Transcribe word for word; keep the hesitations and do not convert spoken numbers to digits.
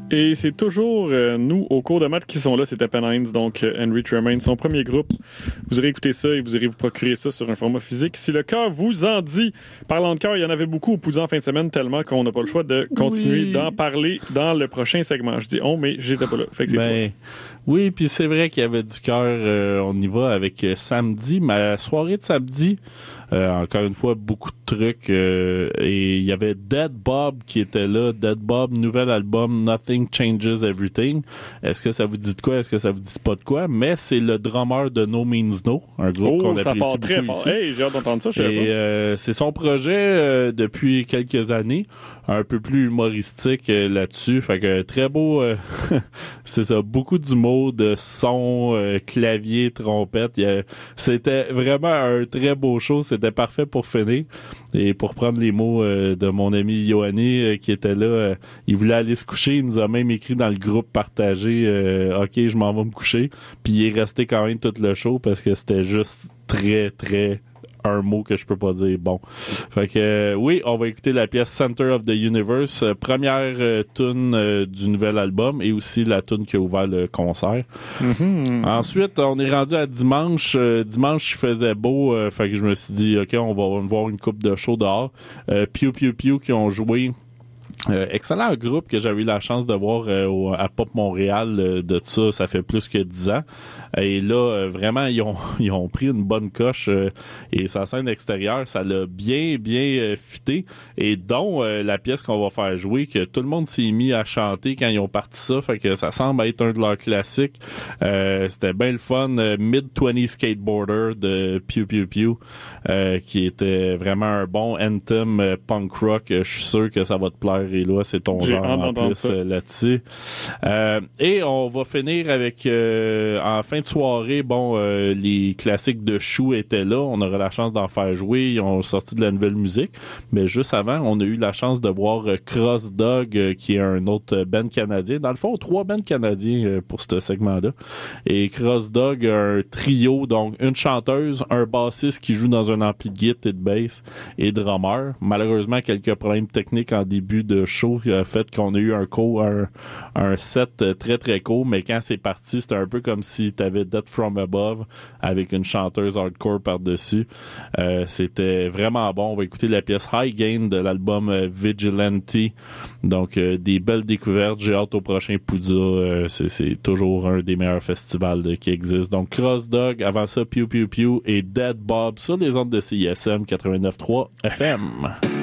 Et c'est toujours euh, nous, au cours de maths, qui sont là. C'était Pennines, donc euh, Henry Tremaine, son premier groupe. Vous irez écouter ça et vous irez vous procurer ça sur un format physique. Si le cœur vous en dit, parlant de cœur, il y en avait beaucoup au Poudre en fin de semaine, tellement qu'on n'a pas le choix de continuer oui. d'en parler dans le prochain segment. Je dis on, mais j'étais pas là. Fait que c'est ben, toi. Oui, puis c'est vrai qu'il y avait du cœur. Euh, on y va avec euh, samedi. Ma soirée de samedi, euh, encore une fois, beaucoup de trucs. Euh, et il y avait Dead Bob qui était là. Dead Bob, nouvel album, Nothing Changes Everything. Est-ce que ça vous dit de quoi? Est-ce que ça vous dit pas de quoi? Mais c'est le drummer de No Means No, un groupe oh, qu'on ça apprécie part beaucoup très fort. ici. Hey, j'ai hâte d'entendre ça, je sais Et pas. euh, c'est son projet euh, depuis quelques années, un peu plus humoristique euh, là-dessus. Fait que très beau, euh, c'est ça, beaucoup d'humour, de son, euh, clavier, trompette. Il y a, c'était vraiment un très beau show. C'était parfait pour finir. Et pour prendre les mots euh, de mon ami Yoanni euh, qui était là, euh, il voulait aller se coucher. Il nous a même écrit dans le groupe partagé euh, « Ok, je m'en vais me coucher ». Puis il est resté quand même tout le show parce que c'était juste très, très... un mot que je peux pas dire. Bon. Fait que, euh, oui, on va écouter la pièce Center of the Universe, euh, première euh, tune euh, du nouvel album et aussi la tune qui a ouvert le concert. Mm-hmm. Ensuite, on est rendu à dimanche. Euh, dimanche, il faisait beau. Euh, fait que je me suis dit, OK, on va voir une coupe de show dehors. Euh, Pew Pew Pew qui ont joué. Euh, excellent groupe que j'avais eu la chance de voir euh, au, à Pop Montréal euh, de ça, ça fait plus que dix ans. Et là, euh, vraiment, ils ont ils ont pris une bonne coche euh, et sa scène extérieure, ça l'a bien, bien euh, fité. Et dont euh, la pièce qu'on va faire jouer, que tout le monde s'est mis à chanter quand ils ont parti ça, fait que ça semble être un de leurs classiques. Euh, c'était bien le fun. Euh, mid-vingt Skateboarder de Pew Pew Pew, euh, qui était vraiment un bon anthem euh, punk rock. Je suis sûr que ça va te plaire. Et là, c'est ton J'ai genre en plus euh, là-dessus. Euh, et on va finir avec, euh, en fin de soirée, bon, euh, les classiques de Chou étaient là. On aura la chance d'en faire jouer. Ils ont sorti de la nouvelle musique. Mais juste avant, on a eu la chance de voir euh, Cross Dog, euh, qui est un autre band canadien. Dans le fond, trois bands canadiens euh, pour ce segment-là. Et Cross Dog, un trio, donc une chanteuse, un bassiste qui joue dans un ampli de guitare et de bass et drummer. Malheureusement, quelques problèmes techniques en début de show qui a fait qu'on a eu un court, un, un set très très court, mais quand c'est parti, c'était un peu comme si t'avais Death From Above avec une chanteuse hardcore par-dessus. Euh, c'était vraiment bon. On va écouter la pièce High Gain de l'album euh, Vigilante. Donc, euh, des belles découvertes. J'ai hâte au prochain Poudza. Euh, c'est, c'est toujours un des meilleurs festivals de, qui existent. Donc, Cross Dog, avant ça, Pew Pew Pew et Dead Bob sur les ondes de C I S M quatre-vingt-neuf point trois F M.